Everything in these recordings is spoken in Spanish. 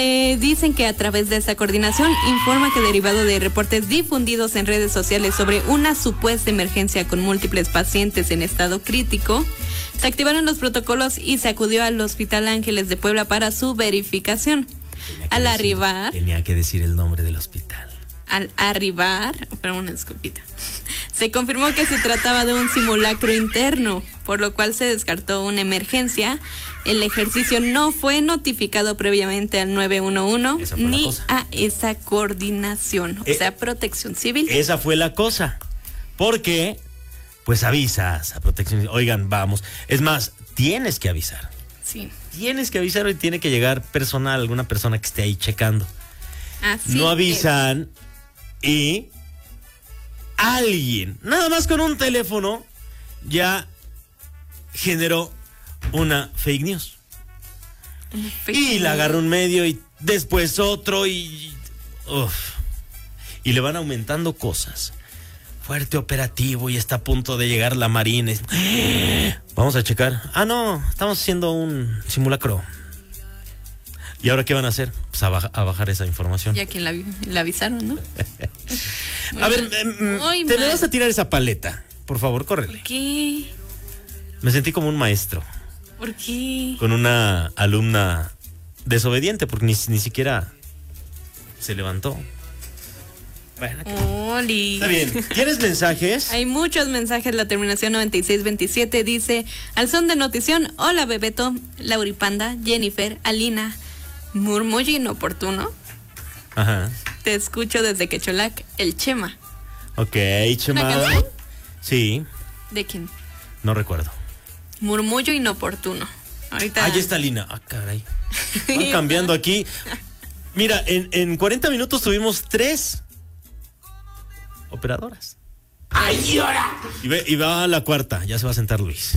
Dicen que a través de esa coordinación informa que derivado de reportes difundidos en redes sociales sobre una supuesta emergencia con múltiples pacientes en estado crítico, se activaron los protocolos y se acudió al Hospital Ángeles de Puebla para su verificación. Al arribar... Tenía que decir el nombre del hospital. Al arribar, pero una disculpita, se confirmó que se trataba de un simulacro interno, por lo cual se descartó una emergencia. El ejercicio no fue notificado previamente al 911 ni a esa coordinación, o sea, Protección Civil. Esa fue la cosa, porque pues avisas a Protección Civil, oigan, vamos. Es más, tienes que avisar. Sí. Tienes que avisar y tiene que llegar personal, alguna persona que esté ahí checando. Así no avisan y alguien, nada más con un teléfono, ya generó una fake news. Y la agarró un medio y después otro y le van aumentando cosas. Fuerte operativo y está a punto de llegar la Marina. Vamos a checar. Ah, no, estamos haciendo un simulacro. ¿Y ahora qué van a hacer? Pues a bajar esa información. Ya quien la avisaron, ¿no? A ver, te me vas a tirar esa paleta. Por favor, córrele. ¿Por qué? Me sentí como un maestro. ¿Por qué? Con una alumna desobediente porque ni siquiera se levantó. Bueno, Oli. Está bien. ¿Tienes mensajes? Hay muchos mensajes. La terminación 9627 dice: al son de notición, hola Bebeto, Lauripanda, Jennifer, Alina, murmullo inoportuno. Ajá. Te escucho desde Quecholac, el Chema. Ok, Chema. ¿Una canción? Sí. ¿De quién? No recuerdo. Murmullo inoportuno. Ahorita. Ahí está Alina. Ah, caray. Van cambiando aquí. Mira, en 40 minutos tuvimos 3 operadoras. ¡Ay, ahora! Y va a la cuarta. Ya se va a sentar Luis.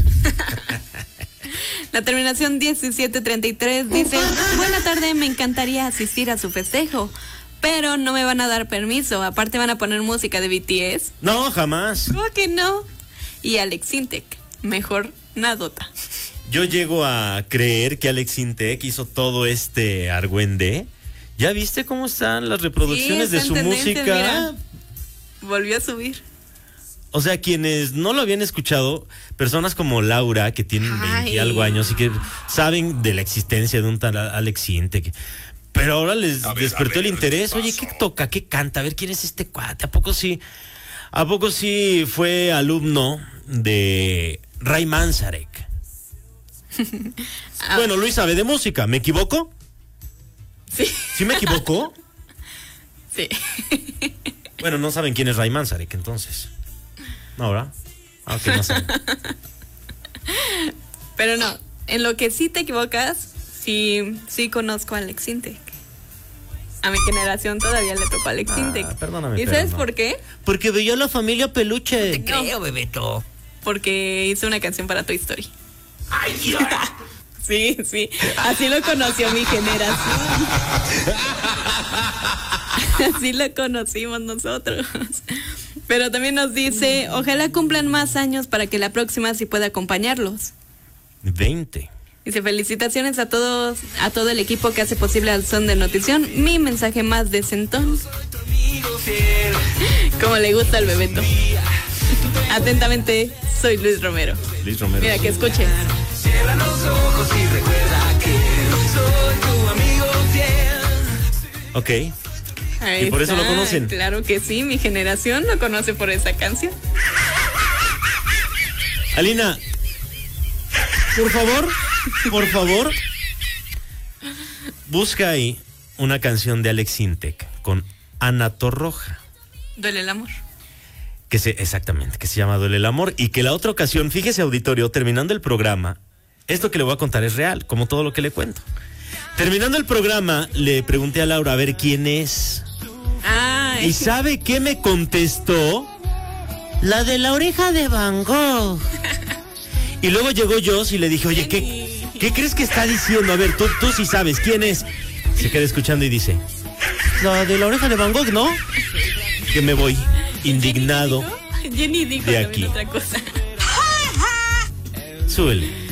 La terminación 1733 dice: buena tarde, me encantaría asistir a su festejo, pero no me van a dar permiso. Aparte van a poner música de BTS. No, jamás. ¿Cómo que no? Y Alex Intec, mejor nadota. Yo llego a creer que Alex Intec hizo todo este argüende. ¿Ya viste cómo están las reproducciones de su música? Mira, volvió a subir. O sea, quienes no lo habían escuchado, personas como Laura, que tienen 20 y algo años y que saben de la existencia de un tal Alex Intec, pero ahora les despertó el interés. Oye, ¿qué toca? ¿Qué canta? A ver, ¿quién es este cuate? ¿A poco sí fue alumno de Ray Manzarek? Bueno, Luis sabe de música. ¿Me equivoco? Sí. ¿Sí me equivoco? Sí. Bueno, no saben quién es Ray Manzarek, entonces. ¿No, verdad? Ah, ok, no saben. Pero no, en lo que sí te equivocas, sí conozco a Alex Intec. A mi generación todavía le tocó a Alex Intec. Perdóname. ¿Y sabes por qué? Porque veía la familia Peluche. No te creo, Bebeto. Porque hizo una canción para Toy Story. ¡Ay, Sí, así lo conoció mi generación. Así lo conocimos nosotros. Pero también nos dice: ojalá cumplan más años para que la próxima sí pueda acompañarlos. 20. Dice: felicitaciones a todos, a todo el equipo que hace posible al son de notición. Mi mensaje más decentón. Como le gusta al Bebeto. Atentamente, soy Luis Romero. Luis Romero. Mira, que escuche. Cierra los ojos y recuerda que soy tu amigo fiel. Ok. Ahí y por eso lo conocen. Claro que sí, mi generación lo conoce por esa canción. Alina, por favor, busca ahí una canción de Alex Intec con Ana Torroja. Duele el amor. Exactamente, que se llama Duele el amor. Y que la otra ocasión, fíjese, auditorio, terminando el programa, esto que le voy a contar es real, como todo lo que le cuento. Terminando el programa, le pregunté a Laura a ver quién es. ¿Y sabe qué me contestó? La de la oreja de Van Gogh. Y luego llegó Joss y le dije: oye, ¿qué crees que está diciendo? A ver, tú sí sabes quién es. Se queda escuchando y dice: la de la oreja de Van Gogh, ¿no? Que me voy indignado Jenny dijo de aquí. otra cosa. Súbele.